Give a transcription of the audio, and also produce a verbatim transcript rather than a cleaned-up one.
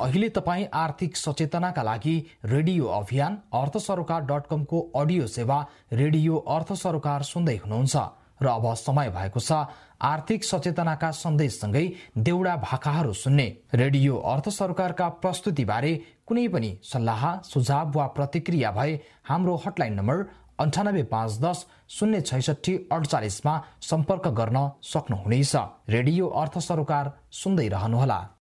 अहिले तपाईँ आर्थिक सचेतनाका लागि रेडियो अभियान अर्थ सरोकार डट कमको अडियो सेवा रेडियो अर्थ सरोकार सुन्दै हुनुहुन्छ र अब समय भएको छ आर्थिक सचेतनाका सन्देशसँगै देउडा भाकाहरू सुन्ने। रेडियो अर्थ सरोकारका प्रस्तुतिबारे कुनै पनि सल्लाह सुझाव वा प्रतिक्रिया भए हाम्रो हटलाइन नम्बर अन्ठानब्बे पाँच दस शून्य छैसठी अडचालिसमा सम्पर्क गर्न सक्नुहुनेछ। रेडियो अर्थ सरोकार सुन्दै रहनुहोला।